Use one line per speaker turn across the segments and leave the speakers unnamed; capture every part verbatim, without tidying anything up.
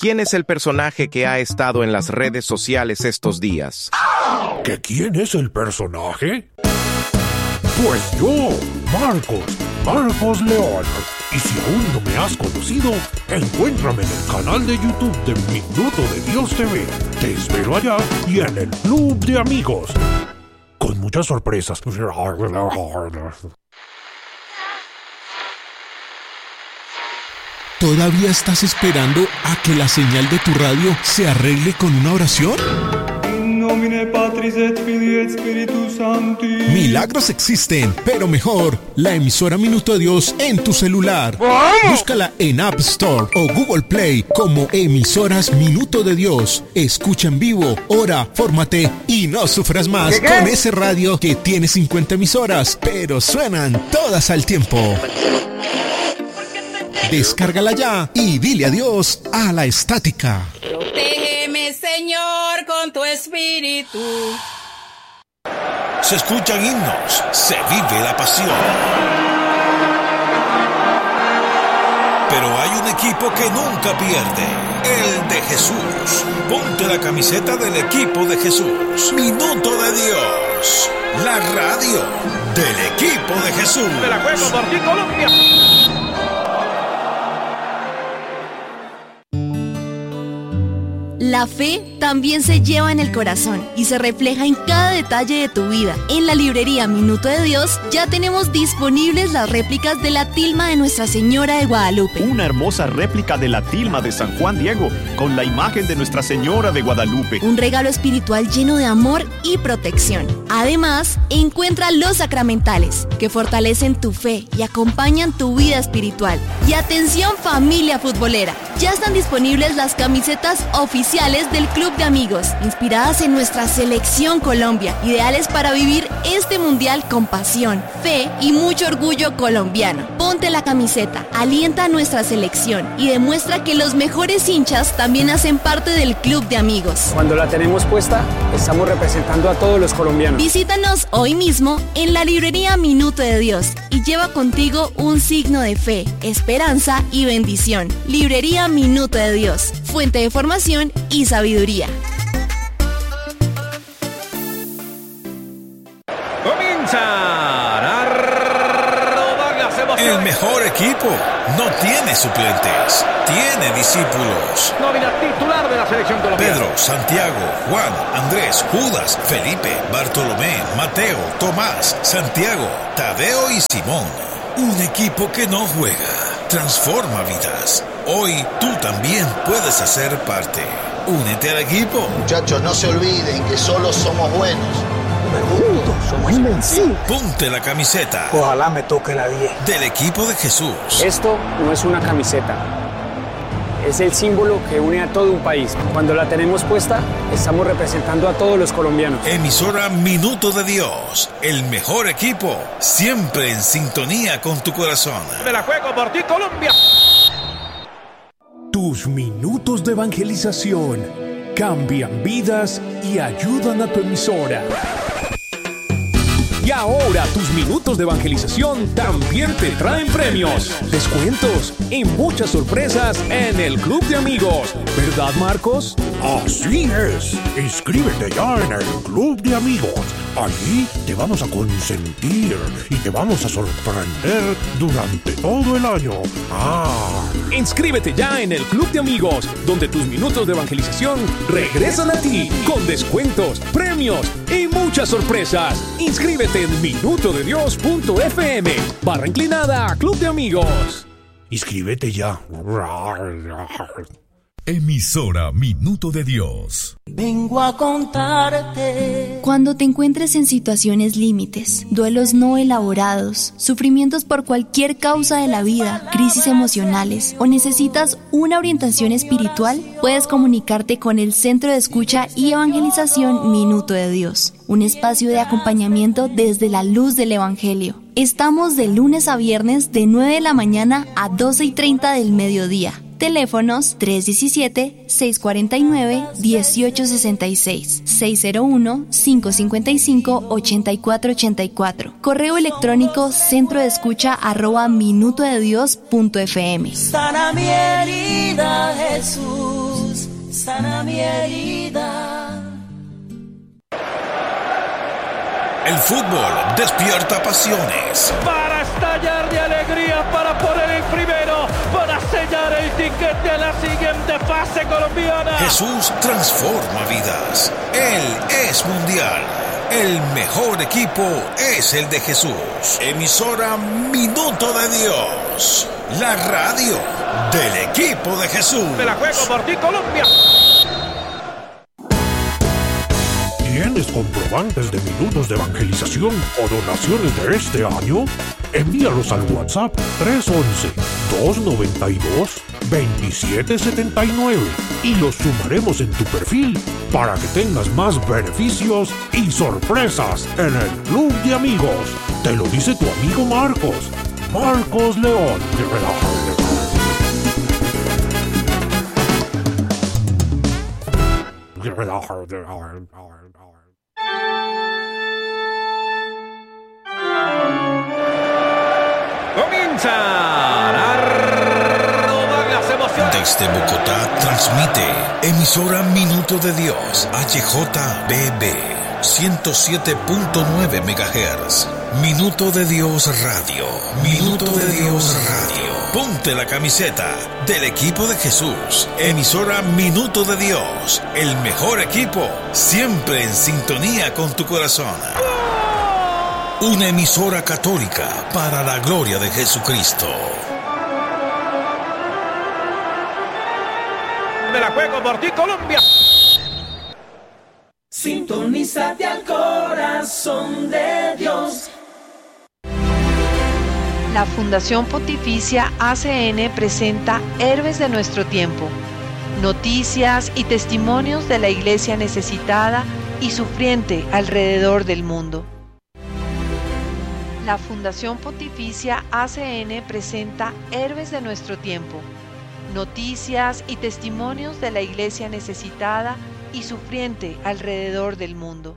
¿quién es el personaje que ha estado en las redes sociales estos días?
¿Que quién es el personaje? Pues yo, Marcos, Marcos León. Y si aún no me has conocido, encuéntrame en el canal de YouTube de Minuto de Dios T V. Te espero allá y en el Club de Amigos, con muchas sorpresas.
¿Todavía estás esperando a que la señal de tu radio se arregle con una oración? Milagros existen, pero mejor, la emisora Minuto de Dios en tu celular. Búscala en App Store o Google Play como Emisoras Minuto de Dios. Escucha en vivo, ora, fórmate y no sufras más ¿Qué, qué? con ese radio que tiene cincuenta emisoras, pero suenan todas al tiempo. Descárgala ya y dile adiós a la estática.
Protégeme, Señor, con tu espíritu.
Se escuchan himnos, se vive la pasión. Pero hay un equipo que nunca pierde, el de Jesús. Ponte la camiseta del equipo de Jesús. Minuto de Dios, la radio del equipo de Jesús.
De la juego por ti, Colombia.
La fe también se lleva en el corazón y se refleja en cada detalle de tu vida. En la librería Minuto de Dios ya tenemos disponibles las réplicas de la tilma de Nuestra Señora de Guadalupe.
Una hermosa réplica de la tilma de San Juan Diego con la imagen de Nuestra Señora de Guadalupe.
Un regalo espiritual lleno de amor y protección. Además, encuentra los sacramentales que fortalecen tu fe y acompañan tu vida espiritual. Y atención, familia futbolera, ya están disponibles las camisetas oficiales del Club de Amigos, inspiradas en nuestra selección Colombia, ideales para vivir este mundial con pasión, fe y mucho orgullo colombiano. Ponte la camiseta, alienta a nuestra selección y demuestra que los mejores hinchas también hacen parte del Club de Amigos.
Cuando la tenemos puesta, estamos representando a todos los colombianos.
Visítanos hoy mismo en la librería Minuto de Dios y lleva contigo un signo de fe, esperanza y bendición. Librería Minuto de Dios, fuente de formación y sabiduría.
Comienzan a rodar las emociones.
El mejor equipo no tiene suplentes, tiene discípulos.
Nómina titular de la selección colombiana:
Pedro, Santiago, Juan, Andrés, Judas, Felipe, Bartolomé, Mateo, Tomás, Santiago, Tadeo y Simón. Un equipo que no juega, transforma vidas. Hoy tú también puedes hacer parte. Únete al equipo.
Muchachos, no se olviden que solo somos buenos, pero juntos somos invencibles.
Ponte la camiseta.
Ojalá me toque la diez.
Del equipo de Jesús.
Esto no es una camiseta. Es el símbolo que une a todo un país. Cuando la tenemos puesta, estamos representando a todos los colombianos.
Emisora Minuto de Dios. El mejor equipo. Siempre en sintonía con tu corazón.
De la juego por ti, Colombia.
Tus minutos de evangelización cambian vidas y ayudan a tu emisora. Y ahora tus minutos de evangelización también te traen premios, descuentos y muchas sorpresas en el Club de Amigos. ¿Verdad, Marcos? Así es. Inscríbete ya en el Club de Amigos. Allí te vamos a consentir y te vamos a sorprender durante todo el año. Ah.
Inscríbete ya en el Club de Amigos, donde tus minutos de evangelización regresan a ti con descuentos, premios y muchas sorpresas. Inscríbete en minutodedios punto f m barra inclinada Club de Amigos.
Inscríbete ya.
Emisora Minuto de Dios.
Vengo a contarte.
Cuando te encuentres en situaciones límites, duelos no elaborados, sufrimientos por cualquier causa de la vida, crisis emocionales o necesitas una orientación espiritual, puedes comunicarte con el Centro de Escucha y Evangelización Minuto de Dios, un espacio de acompañamiento desde la luz del Evangelio. Estamos de lunes a viernes de nueve de la mañana a doce y treinta del mediodía. Teléfonos tres uno siete, seis cuatro nueve, uno ocho seis seis, seis cero uno, cinco cinco cinco, ocho cuatro ocho cuatro. Correo electrónico centro de escucha arroba minuto de dios punto f m.
Sana mi herida, Jesús. sana mi herida.
El fútbol despierta pasiones.
Para estallar de alegría, para poner el primero, para sellar el tiquete a la siguiente fase colombiana.
Jesús transforma vidas. Él es mundial. El mejor equipo es el de Jesús. Emisora Minuto de Dios. La radio del equipo de Jesús.
Me la juego por ti, Colombia.
¿Tienes comprobantes de minutos de evangelización o donaciones de este año? Envíalos al WhatsApp tres once, dos noventa y dos, veintisiete setenta y nueve y los sumaremos en tu perfil para que tengas más beneficios y sorpresas en el Club de Amigos. Te lo dice tu amigo Marcos. Marcos León.
Comienzan a rodar las emociones.
Desde Bogotá transmite emisora Minuto de Dios H J B B ciento siete punto nueve megahertz. Minuto de Dios Radio. Minuto de Dios Radio. Ponte la camiseta del equipo de Jesús. Emisora Minuto de Dios. El mejor equipo, siempre en sintonía con tu corazón. Una emisora católica para la gloria de Jesucristo.
Me la juego por ti, Colombia.
Sintonízate al corazón de Dios.
La Fundación Pontificia A C N presenta Héroes de nuestro tiempo, noticias y testimonios de la iglesia necesitada y sufriente alrededor del mundo. La Fundación Pontificia A C N presenta Héroes de nuestro tiempo, noticias y testimonios de la iglesia necesitada y sufriente alrededor del mundo.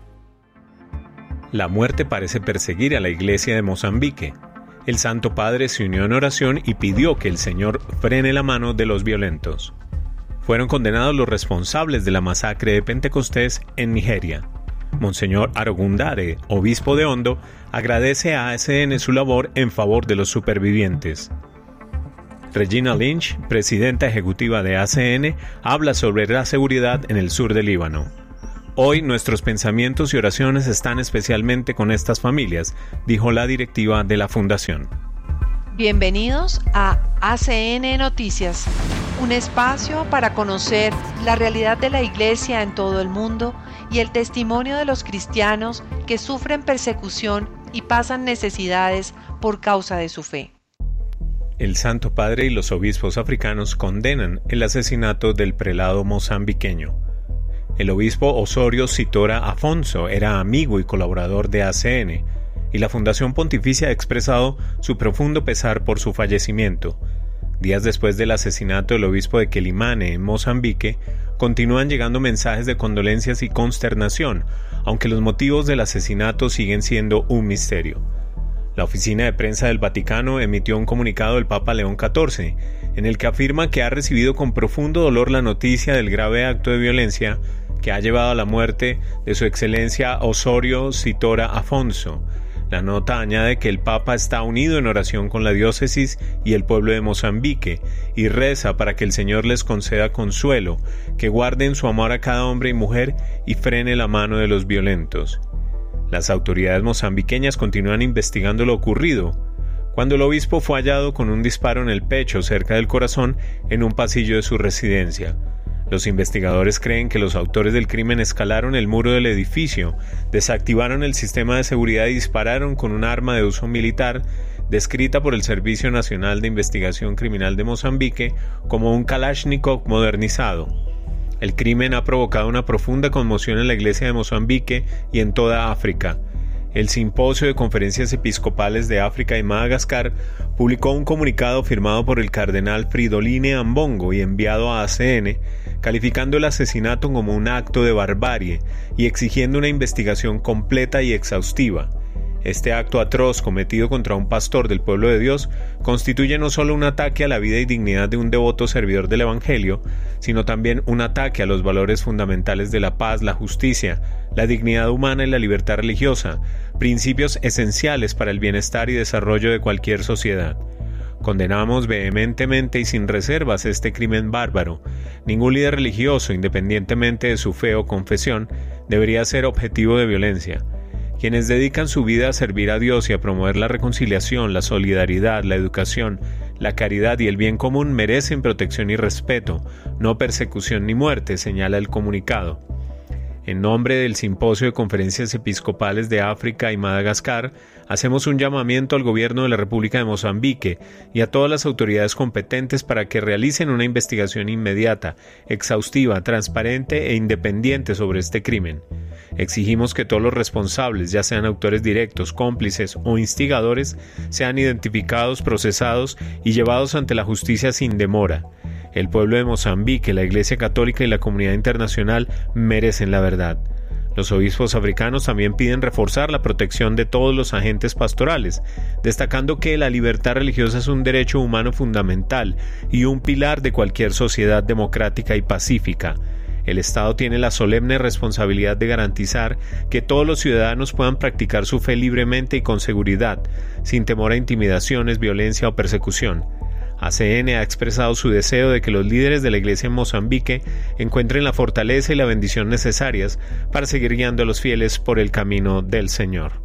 La muerte parece perseguir a la iglesia de Mozambique. El Santo Padre se unió en oración y pidió que el Señor frene la mano de los violentos. Fueron condenados los responsables de la masacre de Pentecostés en Nigeria. Monseñor Arogundare, obispo de Ondo, agradece a A C N su labor en favor de los supervivientes. Regina Lynch, presidenta ejecutiva de A C N, habla sobre la seguridad en el sur del Líbano. Hoy nuestros pensamientos y oraciones están especialmente con estas familias, dijo la directiva de la fundación.
Bienvenidos a A C N Noticias, un espacio para conocer la realidad de la iglesia en todo el mundo y el testimonio de los cristianos que sufren persecución y pasan necesidades por causa de su fe.
El Santo Padre y los obispos africanos condenan el asesinato del prelado mozambiqueño. El obispo Osorio Sitora Afonso era amigo y colaborador de A C N, y la Fundación Pontificia ha expresado su profundo pesar por su fallecimiento. Días después del asesinato del obispo de Quelimane, en Mozambique, continúan llegando mensajes de condolencias y consternación, aunque los motivos del asesinato siguen siendo un misterio. La oficina de prensa del Vaticano emitió un comunicado del Papa León catorce, en el que afirma que ha recibido con profundo dolor la noticia del grave acto de violencia que ha llevado a la muerte de su excelencia Osorio Sitora Afonso. La nota añade que el Papa está unido en oración con la diócesis y el pueblo de Mozambique y reza para que el Señor les conceda consuelo, que guarden su amor a cada hombre y mujer y frene la mano de los violentos. Las autoridades mozambiqueñas continúan investigando lo ocurrido, cuando el obispo fue hallado con un disparo en el pecho cerca del corazón en un pasillo de su residencia. Los investigadores creen que los autores del crimen escalaron el muro del edificio, desactivaron el sistema de seguridad y dispararon con un arma de uso militar descrita por el Servicio Nacional de Investigación Criminal de Mozambique como un Kalashnikov modernizado. El crimen ha provocado una profunda conmoción en la Iglesia de Mozambique y en toda África. El Simposio de Conferencias Episcopales de África y Madagascar publicó un comunicado firmado por el cardenal Fridolin Ambongo y enviado a A C N, calificando el asesinato como un acto de barbarie y exigiendo una investigación completa y exhaustiva. Este acto atroz cometido contra un pastor del pueblo de Dios constituye no solo un ataque a la vida y dignidad de un devoto servidor del Evangelio, sino también un ataque a los valores fundamentales de la paz, la justicia, la dignidad humana y la libertad religiosa, principios esenciales para el bienestar y desarrollo de cualquier sociedad. Condenamos vehementemente y sin reservas este crimen bárbaro. Ningún líder religioso, independientemente de su fe o confesión, debería ser objetivo de violencia. Quienes dedican su vida a servir a Dios y a promover la reconciliación, la solidaridad, la educación, la caridad y el bien común merecen protección y respeto, no persecución ni muerte, señala el comunicado. En nombre del Simposio de Conferencias Episcopales de África y Madagascar, hacemos un llamamiento al gobierno de la República de Mozambique y a todas las autoridades competentes para que realicen una investigación inmediata, exhaustiva, transparente e independiente sobre este crimen. Exigimos que todos los responsables, ya sean autores directos, cómplices o instigadores, sean identificados, procesados y llevados ante la justicia sin demora. El pueblo de Mozambique, la Iglesia Católica y la comunidad internacional merecen la verdad. Los obispos africanos también piden reforzar la protección de todos los agentes pastorales, destacando que la libertad religiosa es un derecho humano fundamental y un pilar de cualquier sociedad democrática y pacífica. El Estado tiene la solemne responsabilidad de garantizar que todos los ciudadanos puedan practicar su fe libremente y con seguridad, sin temor a intimidaciones, violencia o persecución. A C N ha expresado su deseo de que los líderes de la Iglesia en Mozambique encuentren la fortaleza y la bendición necesarias para seguir guiando a los fieles por el camino del Señor.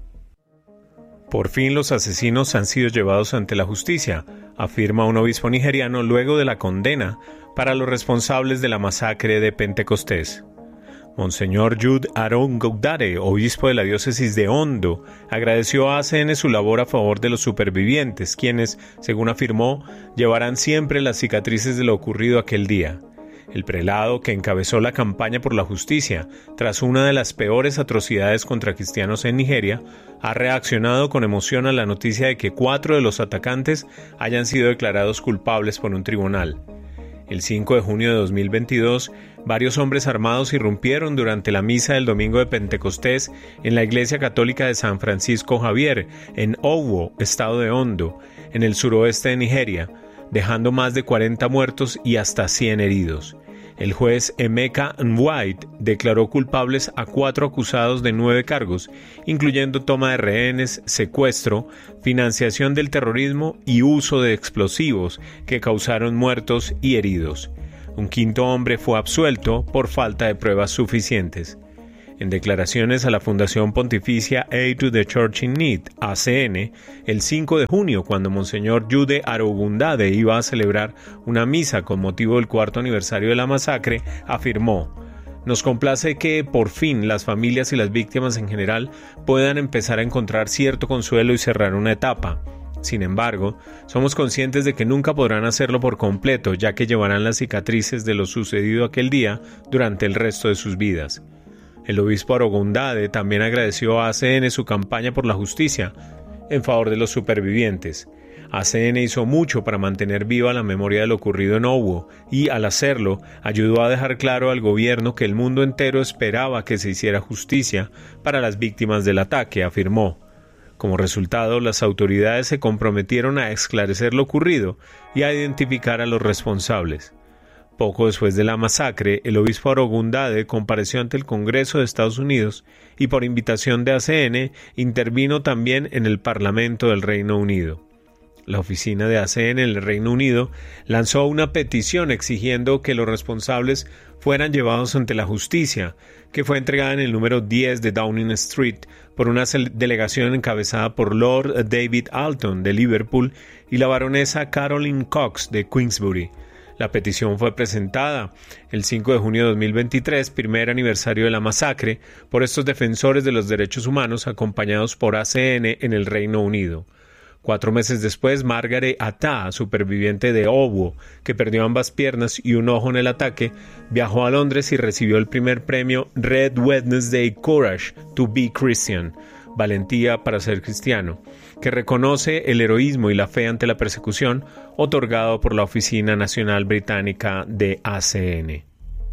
Por fin los asesinos han sido llevados ante la justicia, afirma un obispo nigeriano luego de la condena para los responsables de la masacre de Pentecostés. Monseñor Jude Arongoudare, obispo de la diócesis de Ondo, agradeció a A C N su labor a favor de los supervivientes, quienes, según afirmó, llevarán siempre las cicatrices de lo ocurrido aquel día. El prelado, que encabezó la campaña por la justicia tras una de las peores atrocidades contra cristianos en Nigeria, ha reaccionado con emoción a la noticia de que cuatro de los atacantes hayan sido declarados culpables por un tribunal. El cinco de junio de dos mil veintidós, varios hombres armados irrumpieron durante la misa del domingo de Pentecostés en la Iglesia Católica de San Francisco Javier, en Owo, estado de Ondo, en el suroeste de Nigeria, dejando más de cuarenta muertos y hasta cien heridos. El juez Emeka Nwite declaró culpables a cuatro acusados de nueve cargos, incluyendo toma de rehenes, secuestro, financiación del terrorismo y uso de explosivos que causaron muertos y heridos. Un quinto hombre fue absuelto por falta de pruebas suficientes. En declaraciones a la Fundación Pontificia Aid to the Church in Need, A C N, el cinco de junio, cuando Monseñor Jude Arongoudare iba a celebrar una misa con motivo del cuarto aniversario de la masacre, afirmó: «Nos complace que, por fin, las familias y las víctimas en general puedan empezar a encontrar cierto consuelo y cerrar una etapa. Sin embargo, somos conscientes de que nunca podrán hacerlo por completo, ya que llevarán las cicatrices de lo sucedido aquel día durante el resto de sus vidas». El obispo Arongoudare también agradeció a A C N su campaña por la justicia en favor de los supervivientes. A C N hizo mucho para mantener viva la memoria de lo ocurrido en Owo y, al hacerlo, ayudó a dejar claro al gobierno que el mundo entero esperaba que se hiciera justicia para las víctimas del ataque, afirmó. Como resultado, las autoridades se comprometieron a esclarecer lo ocurrido y a identificar a los responsables. Poco después de la masacre, el obispo Arongoudare compareció ante el Congreso de Estados Unidos y, por invitación de A C N, intervino también en el Parlamento del Reino Unido. La oficina de A C N en el Reino Unido lanzó una petición exigiendo que los responsables fueran llevados ante la justicia, que fue entregada en el número diez de Downing Street por una delegación encabezada por Lord David Alton de Liverpool y la baronesa Caroline Cox de Queensbury. La petición fue presentada el cinco de junio de dos mil veintitrés, primer aniversario de la masacre, por estos defensores de los derechos humanos acompañados por A C N en el Reino Unido. Cuatro meses después, Margaret Attah, superviviente de Owo, que perdió ambas piernas y un ojo en el ataque, viajó a Londres y recibió el primer premio Red Wednesday Courage to be Christian, valentía para ser cristiano, que reconoce el heroísmo y la fe ante la persecución, otorgado por la Oficina Nacional Británica de A C N.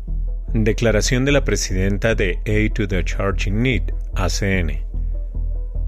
Declaración de la presidenta de Aid to the Church in Need, A C N.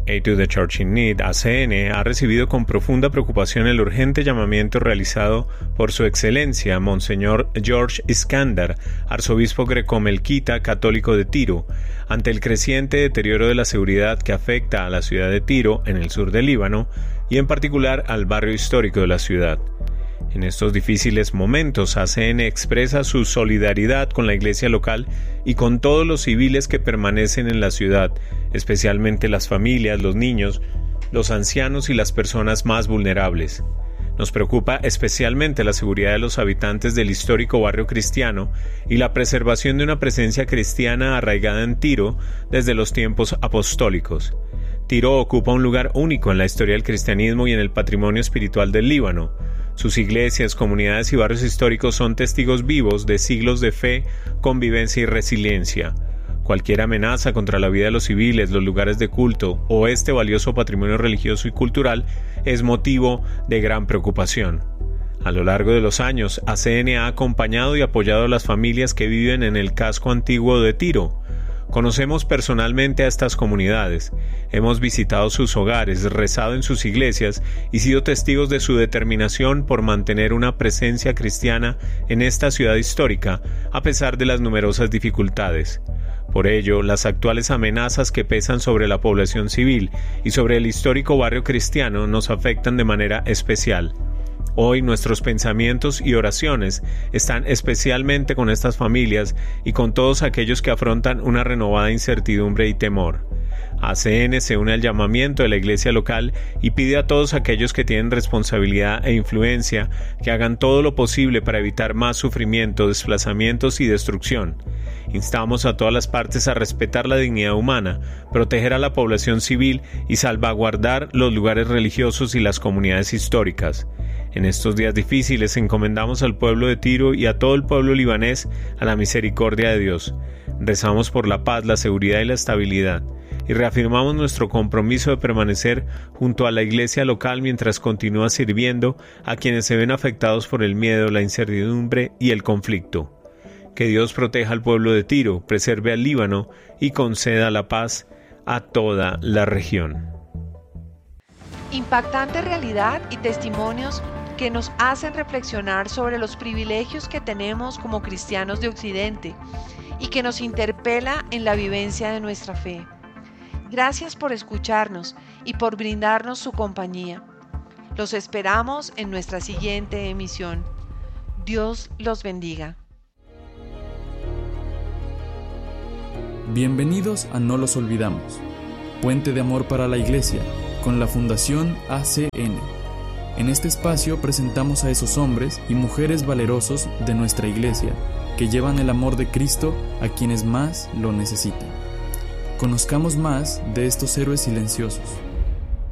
Aid to the Church in Need, A C N, ha recibido con profunda preocupación el urgente llamamiento realizado por Su Excelencia, Monseñor George Iskandar, arzobispo grecomelquita católico de Tiro, ante el creciente deterioro de la seguridad que afecta a la ciudad de Tiro, en el sur del Líbano, y en particular al barrio histórico de la ciudad. En estos difíciles momentos, A C N expresa su solidaridad con la iglesia local y con todos los civiles que permanecen en la ciudad, especialmente las familias, los niños, los ancianos y las personas más vulnerables. Nos preocupa especialmente la seguridad de los habitantes del histórico barrio cristiano y la preservación de una presencia cristiana arraigada en Tiro desde los tiempos apostólicos. Tiro ocupa un lugar único en la historia del cristianismo y en el patrimonio espiritual del Líbano. Sus iglesias, comunidades y barrios históricos son testigos vivos de siglos de fe, convivencia y resiliencia. Cualquier amenaza contra la vida de los civiles, los lugares de culto o este valioso patrimonio religioso y cultural es motivo de gran preocupación. A lo largo de los años, A C N ha acompañado y apoyado a las familias que viven en el casco antiguo de Tiro. Conocemos personalmente a estas comunidades, hemos visitado sus hogares, rezado en sus iglesias y sido testigos de su determinación por mantener una presencia cristiana en esta ciudad histórica, a pesar de las numerosas dificultades. Por ello, las actuales amenazas que pesan sobre la población civil y sobre el histórico barrio cristiano nos afectan de manera especial. Hoy nuestros pensamientos y oraciones están especialmente con estas familias y con todos aquellos que afrontan una renovada incertidumbre y temor. A C N se une al llamamiento de la iglesia local y pide a todos aquellos que tienen responsabilidad e influencia que hagan todo lo posible para evitar más sufrimiento, desplazamientos y destrucción. Instamos a todas las partes a respetar la dignidad humana, proteger a la población civil y salvaguardar los lugares religiosos y las comunidades históricas. En estos días difíciles encomendamos al pueblo de Tiro y a todo el pueblo libanés a la misericordia de Dios. Rezamos por la paz, la seguridad y la estabilidad, y reafirmamos nuestro compromiso de permanecer junto a la iglesia local mientras continúa sirviendo a quienes se ven afectados por el miedo, la incertidumbre y el conflicto. Que Dios proteja al pueblo de Tiro, preserve al Líbano y conceda la paz a toda la región.
Impactante realidad y testimonios que nos hacen reflexionar sobre los privilegios que tenemos como cristianos de Occidente y que nos interpela en la vivencia de nuestra fe. Gracias por escucharnos y por brindarnos su compañía. Los esperamos en nuestra siguiente emisión. Dios los bendiga.
Bienvenidos a No los olvidamos, puente de amor para la Iglesia, con la Fundación A C N. En este espacio presentamos a esos hombres y mujeres valerosos de nuestra Iglesia que llevan el amor de Cristo a quienes más lo necesitan. Conozcamos más de estos héroes silenciosos.